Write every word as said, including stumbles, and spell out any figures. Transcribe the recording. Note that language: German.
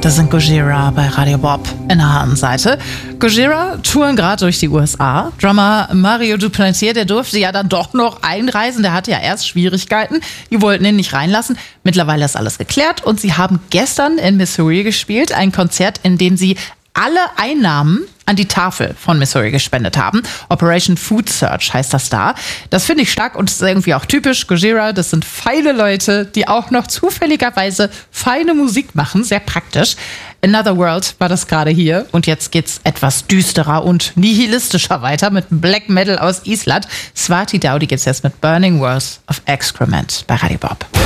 Das sind Gojira bei Radio Bob in der harten Seite. Gojira touren gerade durch die U S A. Drummer Mario Duplantier, der durfte ja dann doch noch einreisen. Der hatte ja erst Schwierigkeiten. Die wollten ihn nicht reinlassen. Mittlerweile ist alles geklärt und sie haben gestern in Missouri gespielt. Ein Konzert, in dem sie alle Einnahmen an die Tafel von Missouri gespendet haben. Operation Food Search heißt das da. Das finde ich stark und ist irgendwie auch typisch. Gojira, das sind feine Leute, die auch noch zufälligerweise feine Musik machen. Sehr praktisch. Another World war das gerade hier. Und jetzt geht's etwas düsterer und nihilistischer weiter mit Black Metal aus Island. Swati Dowdy geht's jetzt mit Burning Worlds of Excrement bei Radio Bob.